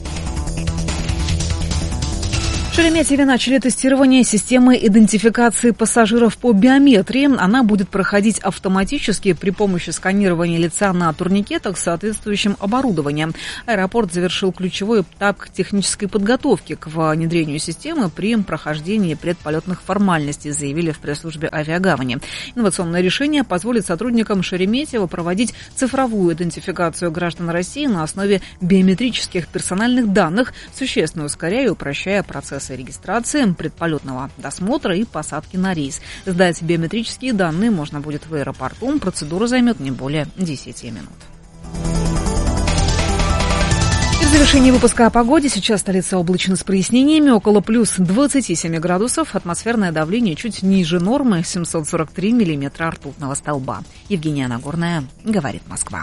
В Шереметьеве начали тестирование системы идентификации пассажиров по биометрии. Она будет проходить автоматически при помощи сканирования лица на турникетах с соответствующим оборудованием. Аэропорт завершил ключевой этап технической подготовки к внедрению системы при прохождении предполетных формальностей, заявили в пресс-службе авиагавани. Инновационное решение позволит сотрудникам Шереметьево проводить цифровую идентификацию граждан России на основе биометрических персональных данных, существенно ускоряя и упрощая процесс регистрации, предполетного досмотра и посадки на рейс. Сдать биометрические данные можно будет в аэропорту. Процедура займет не более десяти минут. И в завершении выпуска о погоде. Сейчас столица облачно с прояснениями. Около плюс двадцати семи градусов. Атмосферное давление чуть ниже нормы. семьсот сорок три миллиметра ртутного столба. Евгения Нагорная, говорит Москва.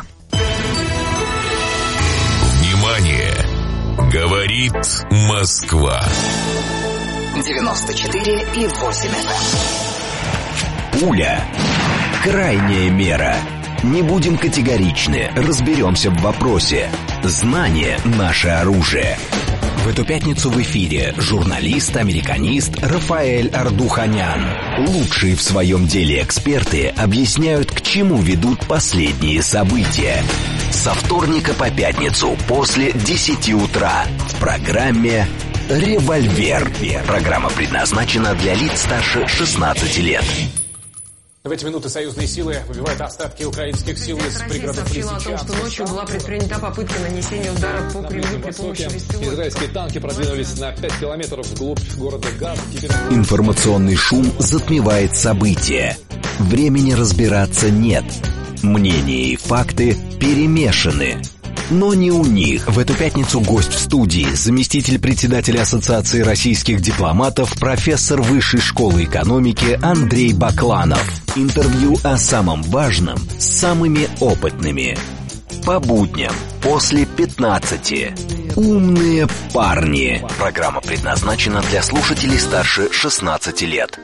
Внимание! Говорит Москва. девяносто четыре и восемь эф эм. Пуля. Крайняя мера. Не будем категоричны, разберемся в вопросе. Знание – наше оружие. В эту пятницу в эфире журналист-американист Рафаэль Ардуханян. Лучшие в своем деле эксперты объясняют, к чему ведут последние события. Со вторника по пятницу после десяти утра в программе «Револьвер». Программа предназначена для лиц старше шестнадцати лет. В эти минуты союзные силы выбивают остатки украинских сил из пригородов Лисичанска. Сообщила о том, что ночью была предпринята попытка нанесения удара по Кремлю при помощи беспилотников. Израильские танки продвинулись на пять километров вглубь города Газ. Теперь... Информационный шум затмевает события. Времени разбираться нет. Мнения и факты перемешаны. Но не у них. В эту пятницу гость в студии, заместитель председателя Ассоциации российских дипломатов, профессор Высшей школы экономики Андрей Бакланов. Интервью о самом важном с самыми опытными. По будням после пятнадцати. Умные парни. Программа предназначена для слушателей старше шестнадцати лет.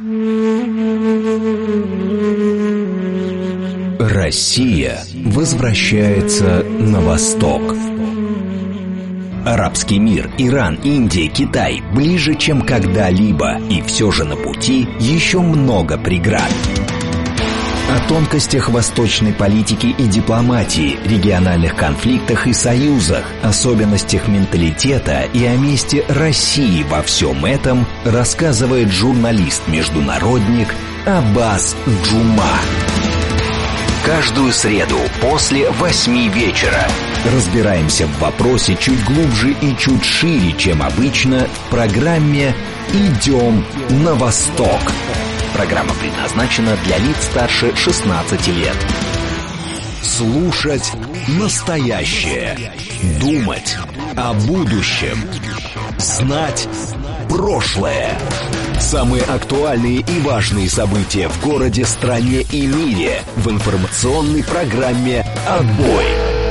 Россия возвращается на восток. Арабский мир, Иран, Индия, Китай ближе, чем когда-либо, и все же на пути еще много преград. О тонкостях восточной политики и дипломатии, региональных конфликтах и союзах, особенностях менталитета и о месте России во всем этом рассказывает журналист-международник Аббас Джума. Каждую среду после восьми вечера разбираемся в вопросе чуть глубже и чуть шире, чем обычно, в программе «Идем на восток». Программа предназначена для лиц старше шестнадцати лет. Слушать настоящее. Думать о будущем. Знать прошлое. Самые актуальные и важные события в городе, стране и мире в информационной программе «Отбой».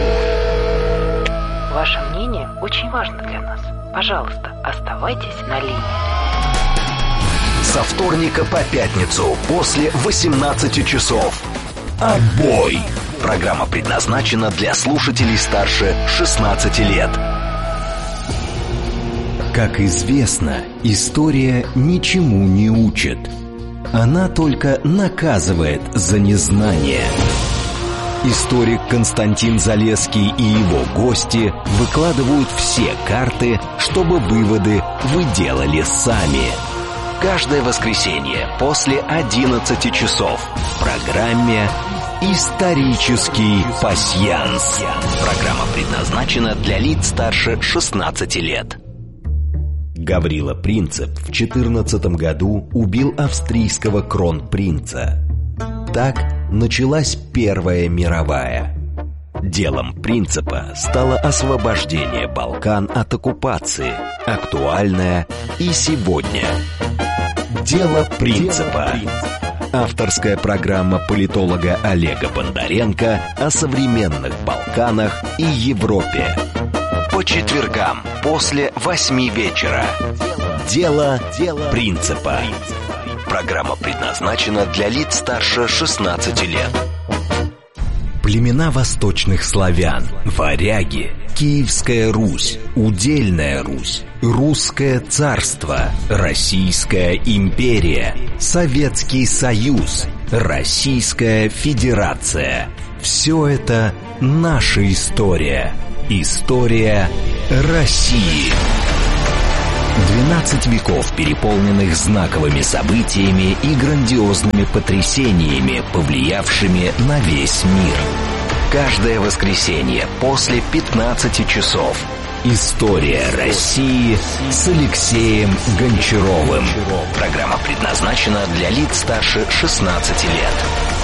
Ваше мнение очень важно для нас. Пожалуйста, оставайтесь на линии. Со вторника по пятницу после восемнадцати часов. «Отбой». Программа предназначена для слушателей старше шестнадцати лет. Как известно, история ничему не учит. Она только наказывает за незнание. Историк Константин Залесский и его гости выкладывают все карты, чтобы выводы вы делали сами. Каждое воскресенье после одиннадцати часов в программе «Исторический пасьянс». Программа предназначена для лиц старше шестнадцати лет. Гаврила Принцип в четырнадцатом году убил австрийского кронпринца. Так началась Первая мировая. Делом Принципа стало освобождение Балкан от оккупации, актуальное и сегодня. Дело Принципа. Авторская программа политолога Олега Бондаренко о современных Балканах и Европе. по четвергам после восьми вечера. Дело, Дело принципа. Программа предназначена для лиц старше шестнадцати лет. Племена восточных славян, варяги, Киевская Русь, Удельная Русь, Русское царство, Российская империя, Советский Союз, Российская Федерация. Все это наша история. История России. двенадцать веков, переполненных знаковыми событиями и грандиозными потрясениями, повлиявшими на весь мир. Каждое воскресенье после пятнадцати часов. История России с Алексеем Гончаровым. Программа предназначена для лиц старше шестнадцати лет.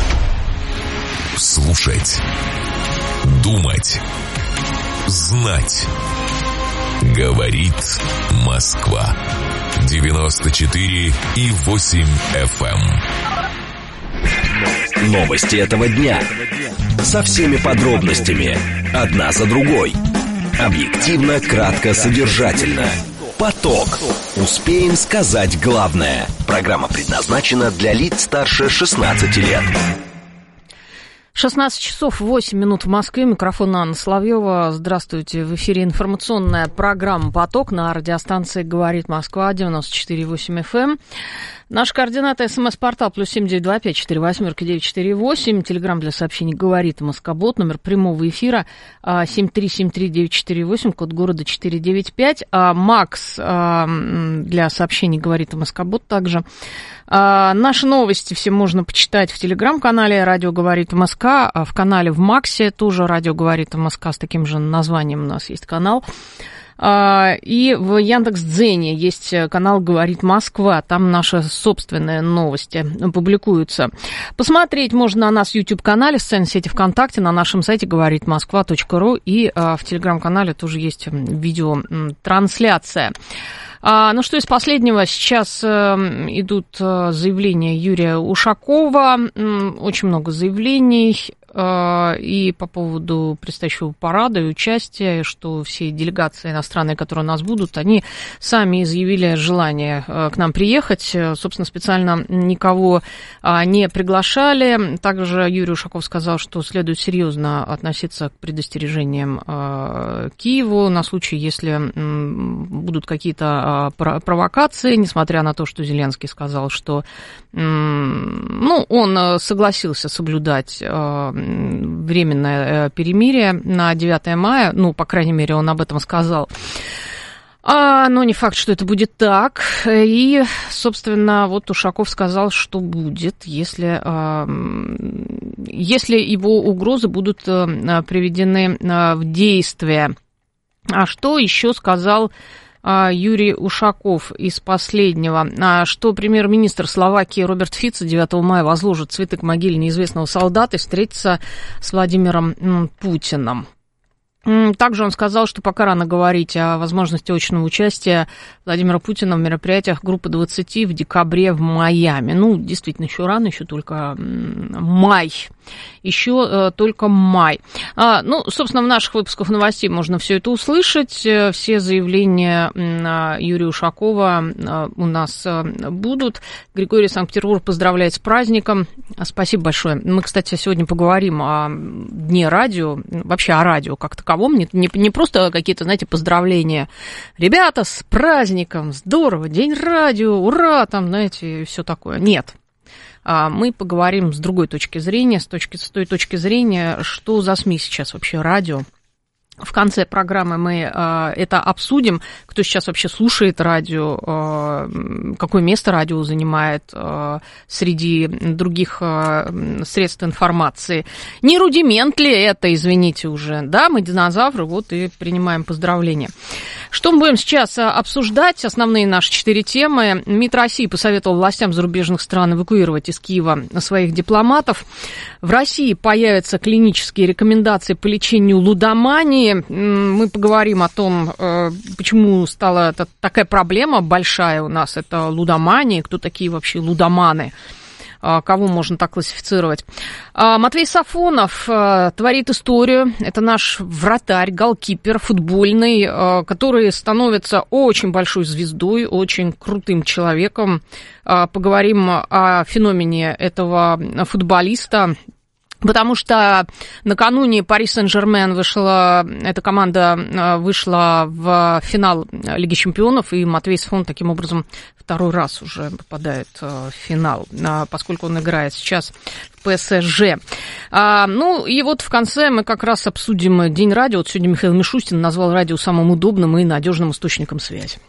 Слушать, думать, знать. Говорит Москва. девяносто четыре и восемь эф эм. Новости этого дня. Со всеми подробностями. Одна за другой. Объективно, кратко, содержательно. Поток. Успеем сказать главное. Программа предназначена для лиц старше шестнадцати лет. шестнадцать часов восемь минут в Москве. Микрофон Анна Соловьева. Здравствуйте. В эфире информационная программа «Поток» на радиостанции «Говорит Москва» девяносто четыре и восемь эф эм. Наши координаты: смс-портал плюс семь девять два пять четыре восемь девять четыре восемь. Телеграмм для сообщений «Говорит Москобот». Номер прямого эфира семь три семь три девять четыре восемь, код города четыреста девяносто пять. А Макс для сообщений «Говорит Москобот» также. А наши новости все можно почитать в телеграм-канале «Радио говорит МСК», а в канале в Максе тоже «Радио говорит МСК», с таким же названием у нас есть канал. И в Яндекс.Дзене есть канал «Говорит Москва». Там наши собственные новости публикуются. Посмотреть можно на нас в YouTube-канале, в социальной сети ВКонтакте, на нашем сайте говорит москва точка ру, и в телеграм-канале тоже есть видеотрансляция. Ну что из последнего? Сейчас идут заявления Юрия Ушакова, очень много заявлений и по поводу предстоящего парада и участия, что все делегации иностранные, которые у нас будут, они сами изъявили желание к нам приехать. Собственно, специально никого не приглашали. Также Юрий Ушаков сказал, что следует серьезно относиться к предостережениям Киеву на случай, если будут какие-то провокации, несмотря на то, что Зеленский сказал, что ну, он согласился соблюдать временное перемирие на девятое мая, ну, по крайней мере, он об этом сказал. А, но не факт, что это будет так. И, собственно, вот Ушаков сказал, что будет, если, если его угрозы будут приведены в действие. А что еще сказал Юрий Ушаков из последнего, что премьер-министр Словакии Роберт Фицо девятого мая возложит цветы к могиле неизвестного солдата и встретится с Владимиром Путиным. Также он сказал, что пока рано говорить о возможности очного участия Владимира Путина в мероприятиях группы двадцать в декабре в Майами. Ну, действительно, еще рано, еще только май. Еще только май. Ну, собственно, в наших выпусках новостей можно все это услышать. Все заявления Юрия Ушакова у нас будут. Григорий Санкт-Петербург поздравляет с праздником. Спасибо большое. Мы, кстати, сегодня поговорим о Дне радио, вообще о радио как таковом. Не, не, не просто какие-то, знаете, поздравления. Ребята, с праздником, здорово, День радио, ура, там, знаете, все такое. Нет. Мы поговорим с другой точки зрения, с, точки, с той точки зрения, что за СМИ сейчас вообще радио. В конце программы мы э, это обсудим, кто сейчас вообще слушает радио, э, какое место радио занимает э, среди других э, средств информации. Не рудимент ли это, извините уже, да, мы динозавры, вот и принимаем поздравления. Что мы будем сейчас обсуждать? Основные наши четыре темы. МИД России посоветовал властям зарубежных стран эвакуировать из Киева своих дипломатов. В России появятся клинические рекомендации по лечению лудомании. Мы поговорим о том, почему стала это такая проблема большая у нас, это лудомания, кто такие вообще лудоманы. кого можно так классифицировать. Матвей Сафонов творит историю. Это наш вратарь, голкипер футбольный, который становится очень большой звездой, очень крутым человеком. Поговорим о феномене этого футболиста. Потому что накануне Пари Сен-Жермен вышла, эта команда вышла в финал Лиги Чемпионов, и Матвей Сафонов таким образом второй раз уже попадает в финал, поскольку он играет сейчас в ПСЖ. Ну и вот в конце мы как раз обсудим День радио. Вот сегодня Михаил Мишустин назвал радио самым удобным и надежным источником связи.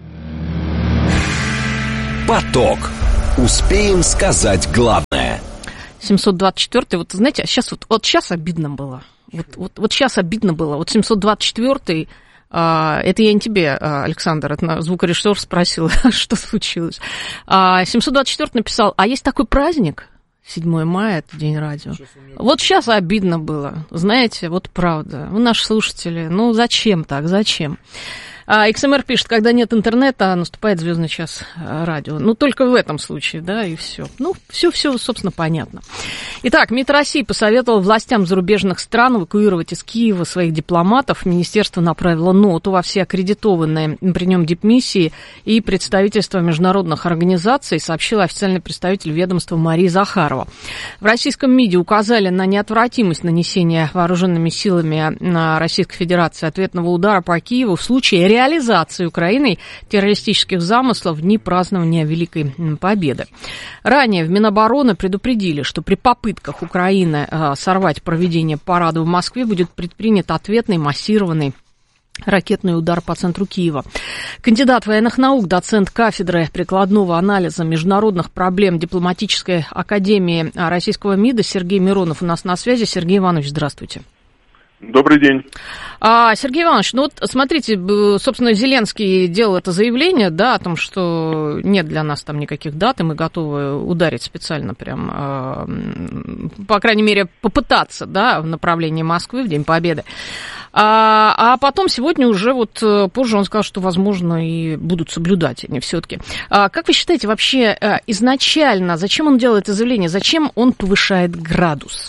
Поток. Успеем сказать главное. семьсот двадцать четвёртый, вот знаете, сейчас вот, вот сейчас обидно было. Вот, вот, вот сейчас обидно было. Вот семьсот двадцать четвёртый, а, это я не тебе, Александр, это звукорежиссер спросил, что случилось. А, семьсот двадцать четвёртый написал, а есть такой праздник, седьмое мая, это День радио. Вот сейчас обидно было, знаете, вот правда. Вы наши слушатели, ну зачем так, зачем? икс эм эр пишет, когда нет интернета, наступает звездный час радио. Ну, только в этом случае, да, и все. Ну, все-все, собственно, понятно. Итак, МИД России посоветовал властям зарубежных стран эвакуировать из Киева своих дипломатов. Министерство направило ноту во все аккредитованные при нем дипмиссии и представительства международных организаций, сообщил официальный представитель ведомства Мария Захарова. В российском МИДе указали на неотвратимость нанесения вооруженными силами Российской Федерации ответного удара по Киеву в случае реализации Украиной террористических замыслов в дни празднования Великой Победы. Ранее в Минобороны предупредили, что при попытках Украины сорвать проведение парада в Москве будет предпринят ответный массированный ракетный удар по центру Киева. Кандидат военных наук, доцент кафедры прикладного анализа международных проблем Дипломатической академии Российского МИДа Сергей Миронов у нас на связи. Сергей Иванович, здравствуйте. Добрый день. А, Сергей Иванович, ну вот смотрите, собственно, Зеленский делал это заявление, да, о том, что нет для нас там никаких дат, и мы готовы ударить специально прям, а, по крайней мере, попытаться, да, в направлении Москвы в День Победы. А, а потом сегодня уже вот позже он сказал, что, возможно, и будут соблюдать они все-таки. А, как вы считаете, вообще изначально, зачем он делает это заявление, зачем он повышает градус?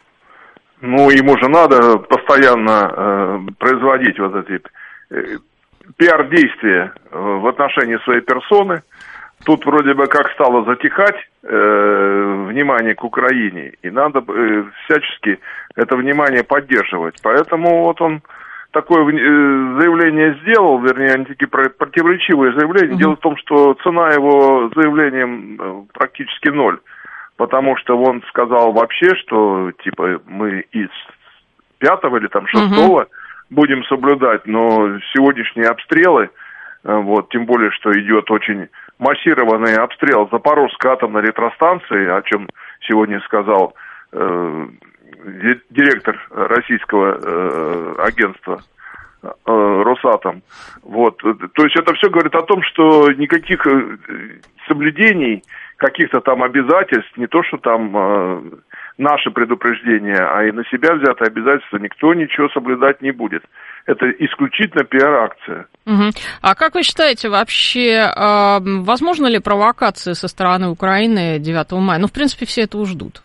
Ну, ему же надо постоянно э, производить вот эти э, пиар-действия э, в отношении своей персоны. Тут вроде бы как стало затихать э, внимание к Украине, и надо э, всячески это внимание поддерживать. Поэтому вот он такое э, заявление сделал, вернее, антики противоречивое заявление. Mm-hmm. Дело в том, что цена его заявлением э, практически ноль. Потому что он сказал вообще, что типа мы из пятого или там шестого uh-huh. будем соблюдать, но сегодняшние обстрелы, вот, тем более, что идет очень массированный обстрел Запорожской атомной электростанции, о чем сегодня сказал э, директор российского э, агентства э, Росатом. Вот, то есть это все говорит о том, что никаких соблюдений, каких-то там обязательств, не то, что там э, наши предупреждения, а и на себя взятые обязательства никто ничего соблюдать не будет. Это исключительно пиар-акция. Угу. А как вы считаете, вообще, э, возможно ли провокации со стороны Украины девятого мая? Ну, в принципе, все этого ждут.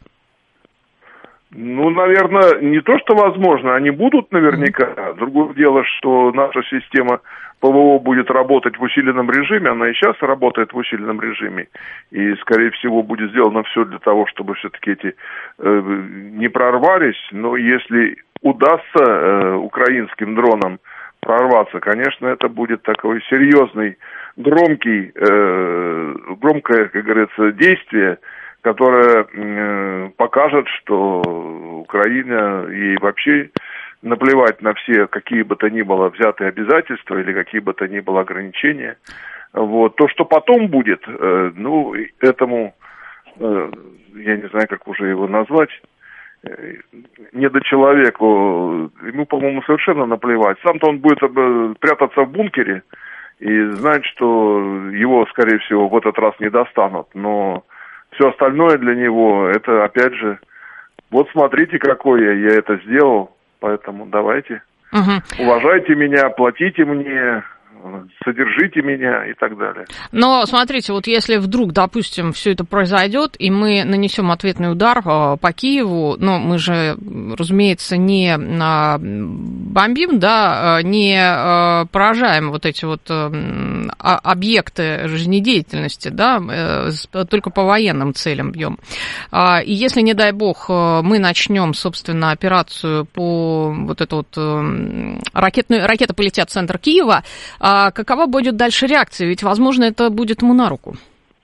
Ну, наверное, не то, что возможно, они будут наверняка. Mm-hmm. Другое дело, что наша система ПВО будет работать в усиленном режиме, она и сейчас работает в усиленном режиме, и, скорее всего, будет сделано все для того, чтобы все-таки эти э, не прорвались, но если удастся э, украинским дронам прорваться, конечно, это будет такой серьезный, громкий, э, громкое, как говорится, действие, которая э, покажет, что Украина, ей вообще наплевать на все, какие бы то ни было взятые обязательства или какие бы то ни было ограничения. Вот. То, что потом будет, э, ну, этому, э, я не знаю, как уже его назвать, э, недочеловеку, ему, по-моему, совершенно наплевать. Сам-то он будет э, прятаться в бункере и знать, что его, скорее всего, в этот раз не достанут, но все остальное для него, это, опять же, вот смотрите, какой я, я это сделал, поэтому давайте, угу. уважайте меня, платите мне, содержите меня и так далее. Но смотрите, вот если вдруг, допустим, все это произойдет, и мы нанесем ответный удар по Киеву, но мы же, разумеется, не бомбим, да, не поражаем вот эти вот объекты жизнедеятельности, да, только по военным целям бьем. И если, не дай бог, мы начнем, собственно, операцию по вот эту вот ракетную, ракеты полетят в центр Киева, а какова будет дальше реакция? Ведь, возможно, это будет ему на руку.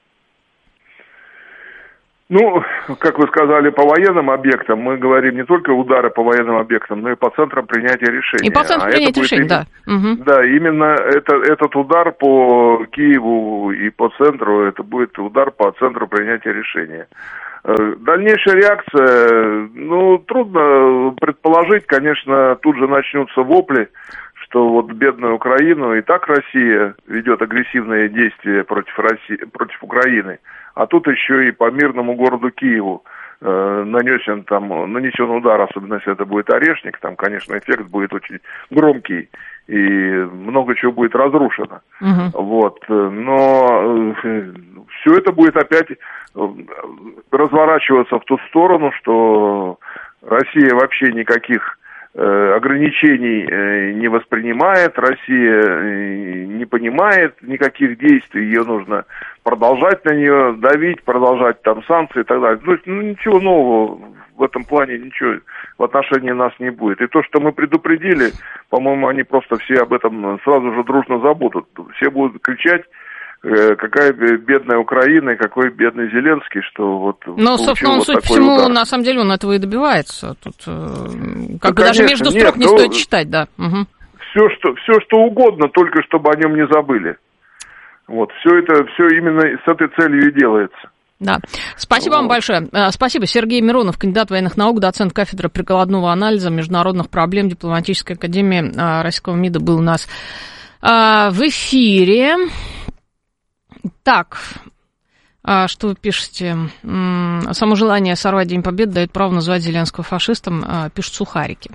Ну, как вы сказали, по военным объектам, мы говорим не только удары по военным объектам, но и по центрам принятия решений. И по центрам а принятия решений, именно, да. Угу. Да, именно это, этот удар по Киеву и по центру, это будет удар по центру принятия решения. Дальнейшая реакция, ну, трудно предположить, конечно, тут же начнутся вопли, что вот бедную Украину, и так Россия ведет агрессивные действия против России, против Украины, а тут еще и по мирному городу Киеву э, нанесен там, нанесен удар, особенно если это будет Орешник, там, конечно, эффект будет очень громкий, и много чего будет разрушено. Uh-huh. Вот, но э, все это будет опять разворачиваться в ту сторону, что Россия вообще никаких ограничений не воспринимает, Россия не понимает никаких действий, ее нужно продолжать на нее давить, продолжать там санкции и так далее. То есть, ну, ничего нового в этом плане, ничего в отношении нас не будет. И то, что мы предупредили, по-моему, они просто все об этом сразу же дружно забудут. Все будут кричать, какая бедная Украина и какой бедный Зеленский, что вот... Ну, собственно, он, вот судя по всему, удар. На самом деле он этого и добивается. Тут как ну, бы конечно, даже между строк нет, не стоит читать, да. Угу. Все, что, все, что угодно, только чтобы о нем не забыли. Вот, все это, все именно с этой целью и делается. Да. Спасибо вот. Вам большое. Спасибо. Сергей Миронов, кандидат военных наук, доцент кафедры прикладного анализа международных проблем Дипломатической академии Российского МИДа был у нас в эфире. Так, что вы пишете? Само желание сорвать День Победы дает право называть Зеленского фашистом, пишут сухарики.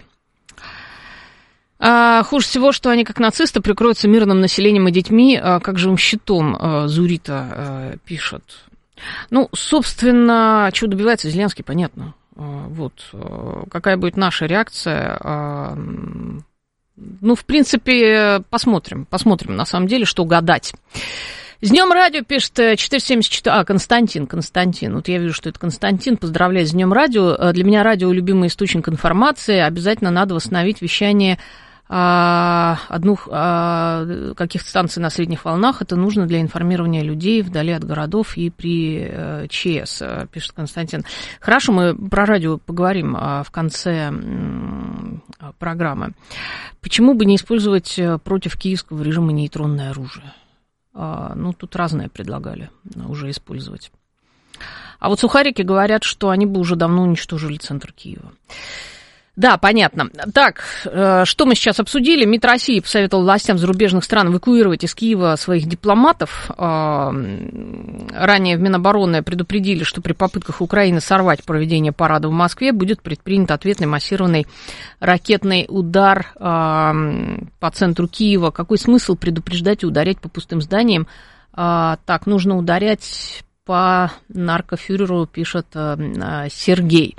Хуже всего, что они, как нацисты, прикроются мирным населением и детьми, как живым щитом, Зурита пишет. Ну, собственно, чего добивается Зеленский, понятно. Вот. Какая будет наша реакция? Ну, в принципе, посмотрим. Посмотрим, на самом деле, что гадать. С Днем радио пишет четыреста семьдесят четыре... А, Константин, Константин. Вот я вижу, что это Константин. Поздравляю с Днем радио. Для меня радио — любимый источник информации. Обязательно надо восстановить вещание а, одних а, каких-то станций на средних волнах. Это нужно для информирования людей вдали от городов и при а, ЧС, пишет Константин. Хорошо, мы про радио поговорим а, в конце м, программы. Почему бы не использовать против киевского режима нейтронное оружие? Ну, тут разное предлагали уже использовать. А вот сухарики говорят, что они бы уже давно уничтожили центр Киева. Да, понятно. Так, что мы сейчас обсудили? МИД России посоветовал властям зарубежных стран эвакуировать из Киева своих дипломатов. Ранее в Минобороны предупредили, что при попытках Украины сорвать проведение парада в Москве будет предпринят ответный массированный ракетный удар по центру Киева. Какой смысл предупреждать и ударять по пустым зданиям? Так, нужно ударять по наркофюреру, пишет Сергей.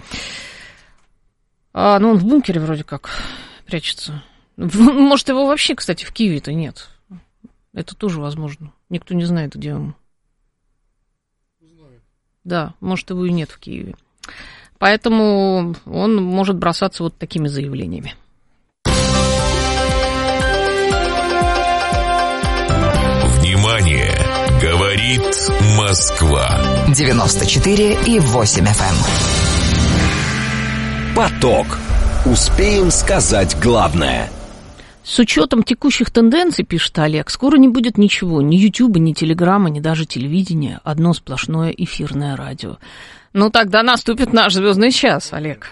А, ну, он в бункере вроде как прячется. Может, его вообще, кстати, в Киеве-то нет. Это тоже возможно. Никто не знает, где он. Знает. Да, может, его и нет в Киеве. Поэтому он может бросаться вот такими заявлениями. Внимание! Говорит Москва. девяносто четыре и восемь эф эм. Поток. Успеем сказать главное. С учетом текущих тенденций, пишет Олег, скоро не будет ничего, ни Ютуба, ни Телеграма, ни даже телевидения. Одно сплошное эфирное радио. Ну, тогда наступит наш звездный час, Олег.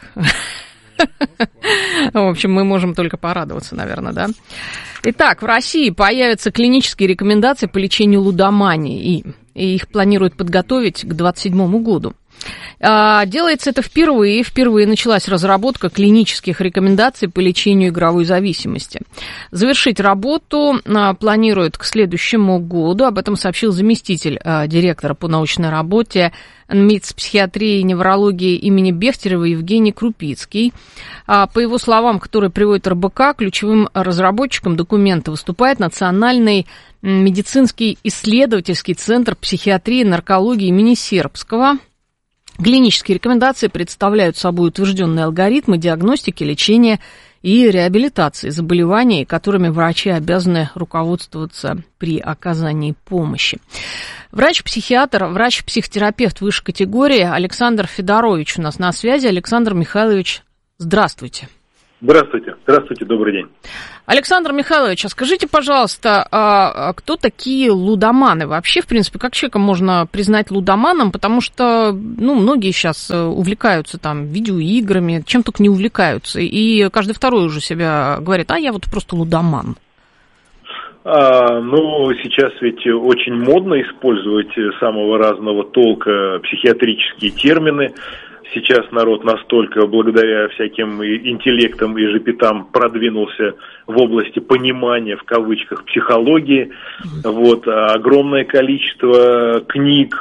В общем, мы можем только порадоваться, наверное, да? Итак, в России появятся клинические рекомендации по лечению лудомании, и их планируют подготовить к двадцать седьмому году. Делается это впервые. Впервые началась разработка клинических рекомендаций по лечению игровой зависимости. Завершить работу планируют к следующему году. Об этом сообщил заместитель директора по научной работе эн эм и тэ эс психиатрии и неврологии имени Бехтерева Евгений Крупицкий. По его словам, которые приводит эр бэ ка, ключевым разработчиком документа выступает Национальный медицинский исследовательский центр психиатрии и наркологии имени Сербского. Клинические рекомендации представляют собой утвержденные алгоритмы диагностики, лечения и реабилитации заболеваний, которыми врачи обязаны руководствоваться при оказании помощи. Врач-психиатр, врач-психотерапевт высшей категории Александр Федорович у нас на связи. Александр Михайлович, здравствуйте. Здравствуйте. Здравствуйте, добрый день. Александр Михайлович, а скажите, пожалуйста, а кто такие лудоманы? Вообще, в принципе, как человека можно признать лудоманом? Потому что, ну, многие сейчас увлекаются там видеоиграми, чем только не увлекаются. И каждый второй уже себя говорит, а я вот просто лудоман. А, ну, сейчас ведь очень модно использовать самого разного толка психиатрические термины. Сейчас народ настолько, благодаря всяким интеллектам и жепитам, продвинулся в области понимания, в кавычках, психологии. Вот, огромное количество книг,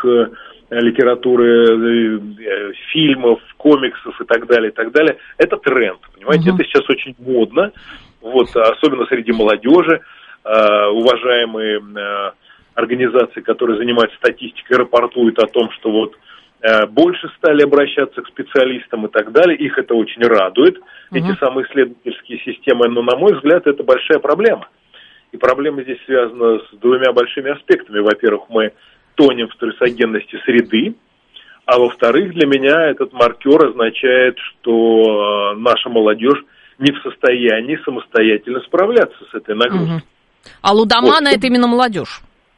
литературы, фильмов, комиксов и так далее, и так далее. Это тренд, понимаете, uh-huh. это сейчас очень модно, вот, особенно среди молодежи. Уважаемые организации, которые занимаются статистикой, рапортуют о том, что вот больше стали обращаться к специалистам и так далее. Их это очень радует, uh-huh. эти самые исследовательские системы. Но, на мой взгляд, это большая проблема. И проблема здесь связана с двумя большими аспектами. Во-первых, мы тонем в стрессогенности среды. А во-вторых, для меня этот маркер означает, что наша молодежь не в состоянии самостоятельно справляться с этой нагрузкой. Uh-huh. А лудоманы вот. Это именно молодежь?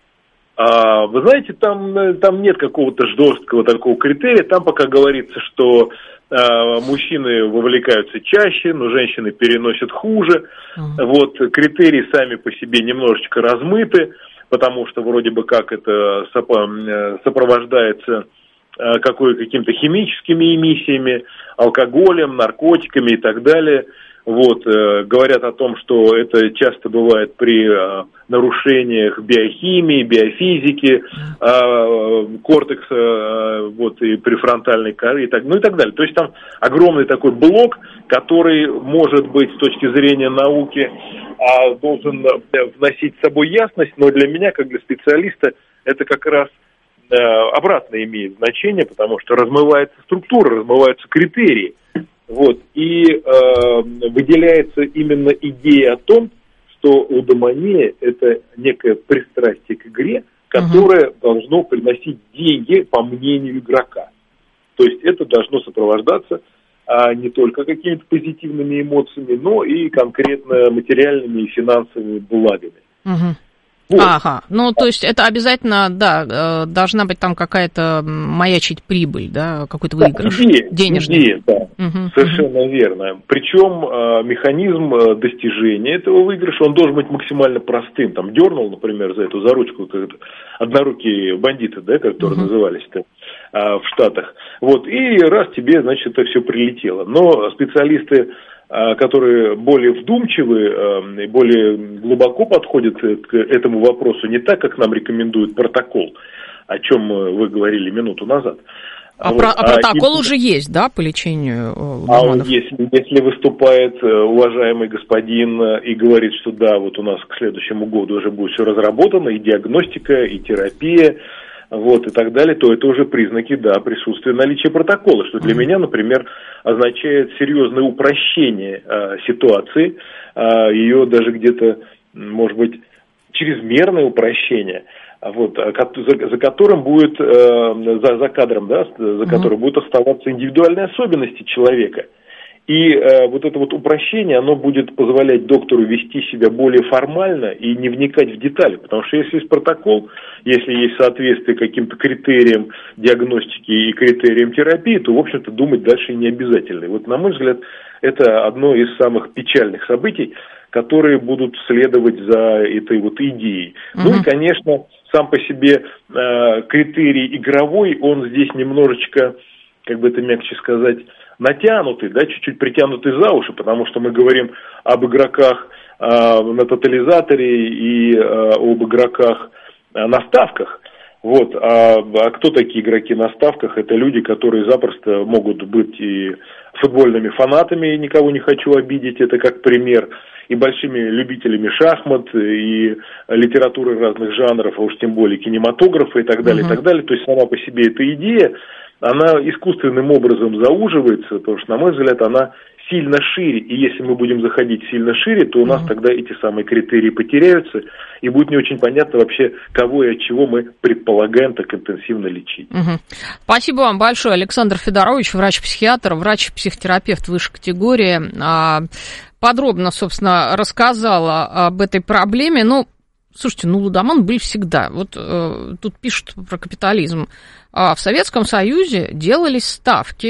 А, вы знаете, там, там нет какого-то жесткого такого критерия. Там пока говорится, что а, мужчины вовлекаются чаще, но женщины переносят хуже. Uh-huh. Вот, критерии сами по себе немножечко размыты, потому что вроде бы как это сопровождается а, какой, какими-то химическими эмиссиями, алкоголем, наркотиками и так далее. Вот, э, говорят о том, что это часто бывает при э, нарушениях биохимии, биофизики, э, кортекса, э, вот, и префронтальной коры, и так, ну и так далее. То есть там огромный такой блок, который, может быть, с точки зрения науки, э, должен вносить с собой ясность, но для меня, как для специалиста, это как раз э, обратно имеет значение, потому что размывается структура, размываются критерии. Вот, и э, выделяется именно идея о том, что лудомания – это некое пристрастие к игре, которое uh-huh. должно приносить деньги по мнению игрока. То есть это должно сопровождаться а, не только какими-то позитивными эмоциями, но и конкретно материальными и финансовыми благами. Uh-huh. Вот. Ага, ну то есть это обязательно, да, должна быть там какая-то маячить прибыль, да, какой-то выигрыш, да, идея, денежный. Идея, да, угу, совершенно угу. верно. Причем э, механизм достижения этого выигрыша, он должен быть максимально простым. Там дернул, например, за эту за ручку однорукие бандиты, да, которые угу. назывались-то э, в Штатах. Вот, и раз тебе, значит, это все прилетело. Но специалисты, которые более вдумчивы и более глубоко подходят к этому вопросу, не так, как нам рекомендует протокол, о чем вы говорили минуту назад. А, вот. про, а протокол а, уже и, есть, да, по лечению лудоманов? А если, если выступает уважаемый господин и говорит, что да, вот у нас к следующему году уже будет все разработано, и диагностика, и терапия, вот, и так далее, то это уже признаки, да, присутствия наличия протокола, что для mm-hmm. меня, например, означает серьезное упрощение э, ситуации, э, ее даже где-то, может быть, чрезмерное упрощение, вот, за, за которым будет, э, за, за кадром, да, за которым mm-hmm. будут оставаться индивидуальные особенности человека. И э, вот это вот упрощение, оно будет позволять доктору вести себя более формально и не вникать в детали. Потому что если есть протокол, если есть соответствие каким-то критериям диагностики и критериям терапии, то, в общем-то, думать дальше не обязательно. И вот, на мой взгляд, это одно из самых печальных событий, которые будут следовать за этой вот идеей. Uh-huh. Ну и, конечно, сам по себе э, критерий игровой, он здесь немножечко как бы это мягче сказать, натянутый, да, чуть-чуть притянутый за уши, потому что мы говорим об игроках э, на тотализаторе и э, об игроках э, на ставках. Вот. А, а кто такие игроки на ставках? Это люди, которые запросто могут быть и футбольными фанатами, никого не хочу обидеть, это как пример, и большими любителями шахмат, и литературы разных жанров, а уж тем более кинематографа и так далее, uh-huh. и так далее. То есть сама по себе эта идея, она искусственным образом зауживается, потому что, на мой взгляд, она сильно шире, и если мы будем заходить сильно шире, то у нас mm-hmm. тогда эти самые критерии потеряются, и будет не очень понятно вообще, кого и от чего мы предполагаем так интенсивно лечить. Mm-hmm. Спасибо вам большое, Александр Федорович, врач-психиатр, врач-психотерапевт высшей категории, подробно, собственно, рассказала об этой проблеме. Ну, слушайте, ну, лудоманы были всегда. Вот э, тут пишут про капитализм. В Советском Союзе делались ставки